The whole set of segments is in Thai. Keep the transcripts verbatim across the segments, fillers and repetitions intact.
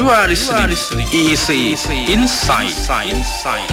You are listening อี อี ซี Insight Insight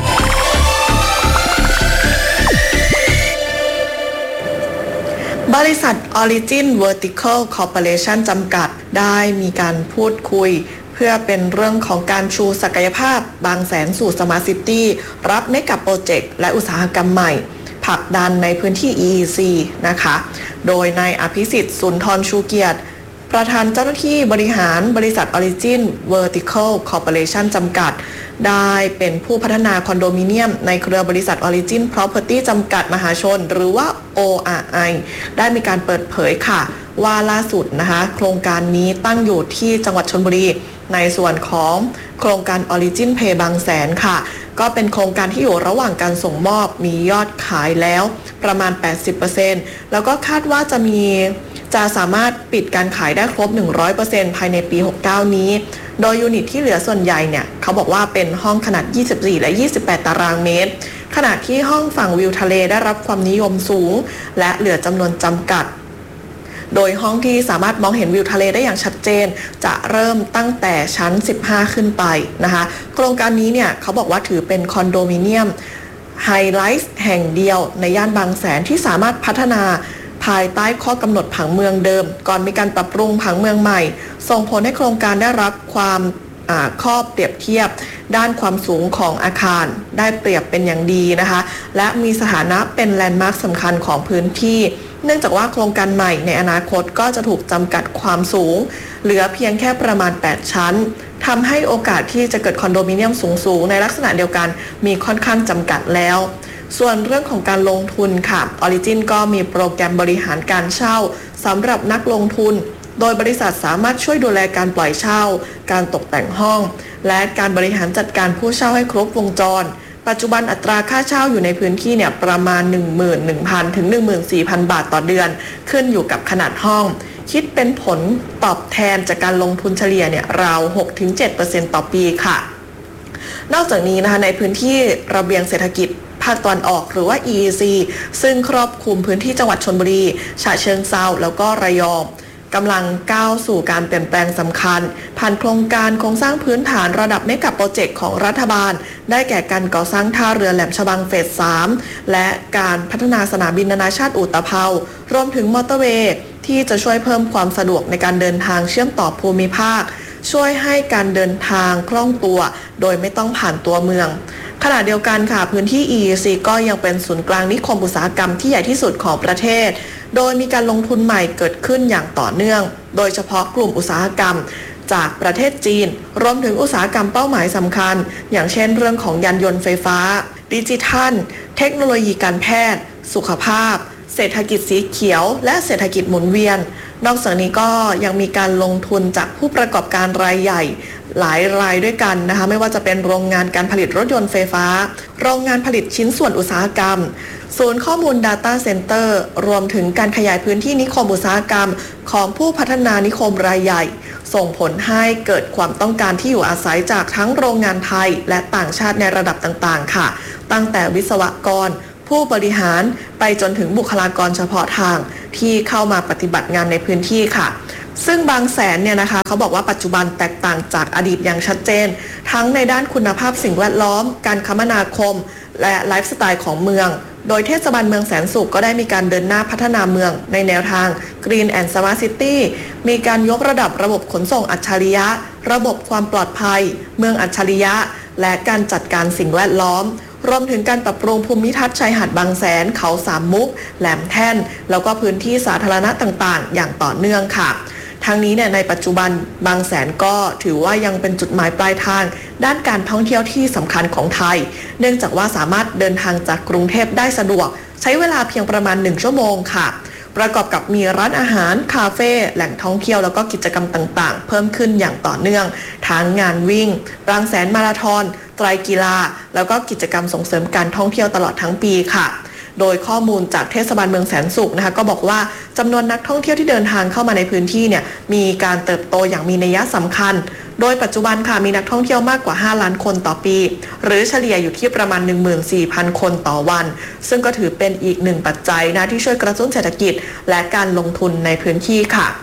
บริษัท Origin Vertical Corporation จำกัดได้มีการพูดคุยเพื่อเป็นเรื่องของการชูศักยภาพบางแสนสู่ Smart City รับเมกะโปรเจกต์และอุตสาหกรรมใหม่ผลักดันในพื้นที่ อี อี ซี นะคะโดยนายอภิสิทธิ์สุนทรชูเกียรติประธานเจ้าหน้าที่บริหารบริษัท Origin Vertical Corporation จำกัดได้เป็นผู้พัฒนาคอนโดมิเนียมในเครือบริษัท Origin Property จำกัดมหาชนหรือว่า โอ อาร์ ไอ ได้มีการเปิดเผยค่ะว่าล่าสุดนะคะโครงการนี้ตั้งอยู่ที่จังหวัดชลบุรีในส่วนของโครงการ Origin Play บางแสนค่ะก็เป็นโครงการที่อยู่ระหว่างการส่งมอบมียอดขายแล้วประมาณ แปดสิบเปอร์เซ็นต์ แล้วก็คาดว่าจะมีจะสามารถปิดการขายได้ครบ หนึ่งร้อยเปอร์เซ็นต์ ภายในปี หกสิบเก้า นี้โดยยูนิตที่เหลือส่วนใหญ่เนี่ยเขาบอกว่าเป็นห้องขนาด ยี่สิบสี่ และ ยี่สิบแปด ตารางเมตรขณะที่ห้องฝั่งวิวทะเลได้รับความนิยมสูงและเหลือจำนวนจำกัดโดยห้องที่สามารถมองเห็นวิวทะเลได้อย่างชัดเจนจะเริ่มตั้งแต่ชั้นสิบห้าขึ้นไปนะคะโครงการนี้เนี่ยเขาบอกว่าถือเป็นคอนโดมิเนียมไฮไลท์แห่งเดียวในย่านบางแสนที่สามารถพัฒนาภายใต้ข้อกำหนดผังเมืองเดิมก่อนมีการปรับปรุงผังเมืองใหม่ส่งผลให้โครงการได้รับความข้อเปรียบเทียบด้านความสูงของอาคารได้เปรียบเป็นอย่างดีนะคะและมีสถานะเป็นแลนด์มาร์คสำคัญของพื้นที่เนื่องจากว่าโครงการใหม่ในอนาคตก็จะถูกจำกัดความสูงเหลือเพียงแค่ประมาณแปดชั้นทำให้โอกาสที่จะเกิดคอนโดมิเนียมสูงๆในลักษณะเดียวกันมีค่อนข้างจำกัดแล้วส่วนเรื่องของการลงทุนค่ะ Origin ก็มีโปรแกรมบริหารการเช่าสำหรับนักลงทุนโดยบริษัทสามารถช่วยดูแลการปล่อยเช่าการตกแต่งห้องและการบริหารจัดการผู้เช่าให้ครบวงจรปัจจุบันอัตราค่าเช่าอยู่ในพื้นที่เนี่ยประมาณ หนึ่งหมื่นหนึ่งพัน ถึง หนึ่งหมื่นสี่พัน บาทต่อเดือนขึ้นอยู่กับขนาดห้องคิดเป็นผลตอบแทนจากการลงทุนเฉลี่ยเนี่ยราว หกถึงเจ็ดเปอร์เซ็นต์ ต่อปีค่ะนอกจากนี้นะคะในพื้นที่ระเบียงเศรษฐกิจภาคตะวันออกหรือว่า อี อี ซี ซึ่งครอบคลุมพื้นที่จังหวัดชลบุรีฉะเชิงเทราแล้วก็ระยองกำลังก้าวสู่การเปลี่ยนแปลงสำคัญผ่านโครงการโครงสร้างพื้นฐานระดับเมกะโปรเจกต์ของรัฐบาลได้แก่การก่อสร้างท่าเรือแหลมฉบังเฟส สามและการพัฒนาสนามบินนานาชาติอุตภเปารวมถึงมอเตอร์เวย์ที่จะช่วยเพิ่มความสะดวกในการเดินทางเชื่อมต่อภูมิภาคช่วยให้การเดินทางคล่องตัวโดยไม่ต้องผ่านตัวเมืองขณะเดียวกันค่ะพื้นที่ อี อี ซี ก็ยังเป็นศูนย์กลางนิคมอุตสาหกรรมที่ใหญ่ที่สุดของประเทศโดยมีการลงทุนใหม่เกิดขึ้นอย่างต่อเนื่องโดยเฉพาะกลุ่มอุตสาหกรรมจากประเทศจีนรวมถึงอุตสาหกรรมเป้าหมายสำคัญอย่างเช่นเรื่องของยานยนต์ไฟฟ้าดิจิทัลเทคโนโลยีการแพทย์สุขภาพเศรษฐกิจสีเขียวและเศรษฐกิจหมุนเวียนนอกจากนี้ก็ยังมีการลงทุนจากผู้ประกอบการรายใหญ่หลายรายด้วยกันนะคะไม่ว่าจะเป็นโรงงานการผลิตรถยนต์ไฟฟ้าโรงงานผลิตชิ้นส่วนอุตสาหกรรมศูนย์ข้อมูล Data Center รวมถึงการขยายพื้นที่นิคมอุตสาหกรรมของผู้พัฒนานิคมรายใหญ่ส่งผลให้เกิดความต้องการที่อยู่อาศัยจากทั้งโรงงานไทยและต่างชาติในระดับต่างๆค่ะตั้งแต่วิศวกรผู้บริหารไปจนถึงบุคลากรเฉพาะทางที่เข้ามาปฏิบัติงานในพื้นที่ค่ะซึ่งบางแสนเนี่ยนะคะเขาบอกว่าปัจจุบันแตกต่างจากอดีตอย่างชัดเจนทั้งในด้านคุณภาพสิ่งแวดล้อมการคมนาคมและไลฟ์สไตล์ของเมืองโดยเทศบาลเมืองแสนสุขก็ได้มีการเดินหน้าพัฒนาเมืองในแนวทาง Green and Smart City มีการยกระดับระบบขนส่งอัจฉริยะระบบความปลอดภัยเมืองอัจฉริยะและการจัดการสิ่งแวดล้อมรวมถึงการปรับปรุงภูมิทัศน์ชายหาดบางแสนเขาสามมุกแหลมแท่นแล้วก็พื้นที่สาธารณะต่างๆอย่างต่อเนื่องค่ะทั้งนี้เนี่ยในปัจจุบันบางแสนก็ถือว่ายังเป็นจุดหมายปลายทางด้านการท่องเที่ยวที่สำคัญของไทยเนื่องจากว่าสามารถเดินทางจากกรุงเทพได้สะดวกใช้เวลาเพียงประมาณหนึ่งชั่วโมงค่ะประกอบกับมีร้านอาหารคาเฟ่แหล่งท่องเที่ยวแล้วก็กิจกรรมต่างๆเพิ่มขึ้นอย่างต่อเนื่องทั้งงานวิ่งบางแสนมาราธอนไตรกีฬาแล้วก็กิจกรรมส่งเสริมการท่องเที่ยวตลอดทั้งปีค่ะโดยข้อมูลจากเทศบาลเมืองแสนสุขนะคะก็บอกว่าจำนวนนักท่องเที่ยวที่เดินทางเข้ามาในพื้นที่เนี่ยมีการเติบโตอย่างมีนัยสำคัญโดยปัจจุบันค่ะมีนักท่องเที่ยวมากกว่าห้าล้านคนต่อปีหรือเฉลี่ยอยู่ที่ประมาณ หนึ่งหมื่นสี่พัน คนต่อวันซึ่งก็ถือเป็นอีกหนึ่งปัจจัยนะที่ช่วยกระตุ้นเศรษฐกิจและการลงทุนในพื้นที่ค่ะ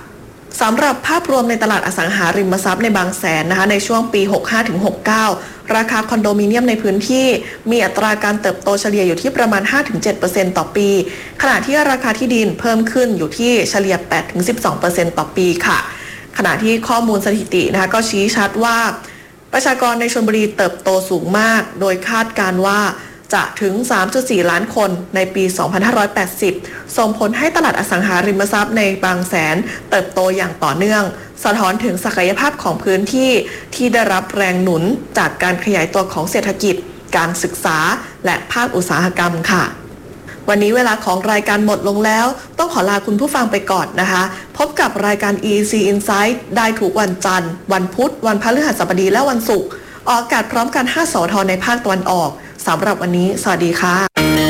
สำหรับภาพรวมในตลาดอสังหาริมทรัพย์ในบางแสนนะคะในช่วงปี หกสิบห้าถึงหกสิบเก้า ราคาคอนโดมิเนียมในพื้นที่มีอัตราการเติบโตเฉลี่ยอยู่ที่ประมาณ ห้าถึงเจ็ดเปอร์เซ็นต์ ต่อปีขณะที่ราคาที่ดินเพิ่มขึ้นอยู่ที่เฉลี่ย แปดถึงสิบสองเปอร์เซ็นต์ ต่อปีค่ะขณะที่ข้อมูลสถิตินะคะก็ชี้ชัดว่าประชากรในชลบุรีเติบโตสูงมากโดยคาดการณ์ว่าจะถึง สามจุดสี่ ล้านคนในปี สองพันห้าร้อยแปดสิบ ส่งผลให้ตลาดอสังหาริมทรัพย์ในบางแสนเติบโตอย่างต่อเนื่องสะท้อนถึงศักยภาพของพื้นที่ที่ได้รับแรงหนุนจากการขยายตัวของเศรษฐกิจการศึกษาและภาคอุตสาหกรรมค่ะวันนี้เวลาของรายการหมดลงแล้วต้องขอลาคุณผู้ฟังไปก่อนนะคะพบกับรายการ อี ซี Insight ได้ทุกวันจันทร์วันพุธวันพฤหัสบดีและวันศุกร์ออกอากาศพร้อมกันห้าสทในภาคตะวันออกสำหรับวันนี้สวัสดีค่ะ